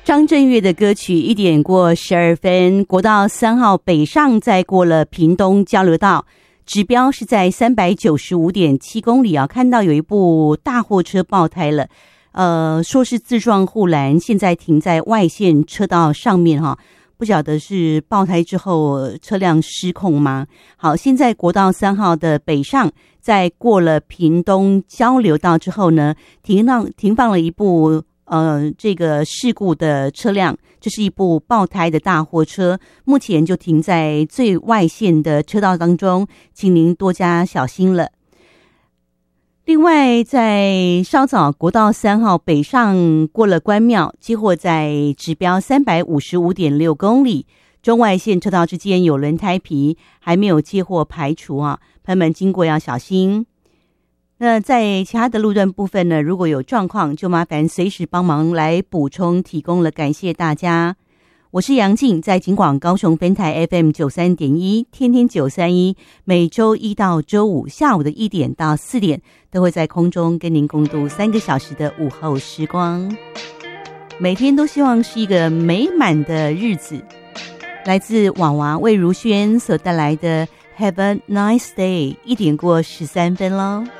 张震岳的歌曲1点过12分，国道3号北上，再过了屏东交流道，指标是在395.7公里啊。看到有一部大货车爆胎了，说是自撞护栏，现在停在外线车道上面哈。不晓得是爆胎之后车辆失控吗？好，现在国道3号的北上，在过了屏东交流道之后呢，停放了一部这个事故的车辆，这是一部爆胎的大货车，目前就停在最外线的车道当中，请您多加小心了。另外，在稍早国道3号北上过了关庙，接获在指标355.6公里，中外线车道之间有轮胎皮，还没有接获排除啊，朋友们经过要小心。那在其他的路段部分呢，如果有状况，就麻烦随时帮忙来补充提供了，感谢大家。我是杨静，在警广高雄分台 FM 93.1，天天931，每周一到周五下午的1点到4点，都会在空中跟您共度3个小时的午后时光。每天都希望是一个美满的日子。来自娃娃魏如萱所带来的 Have a nice day， 1点过13分咯。